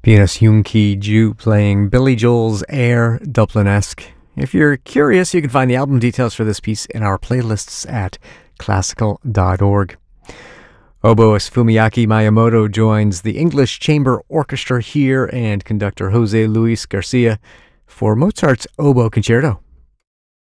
Pianist Yoon-Ki Ju playing Billy Joel's Air, Dublin-esque. If you're curious, you can find the album details for this piece in our playlists at classical.org. Oboist Fumiaki Miyamoto joins the English Chamber Orchestra here and conductor Jose Luis Garcia for Mozart's Oboe Concerto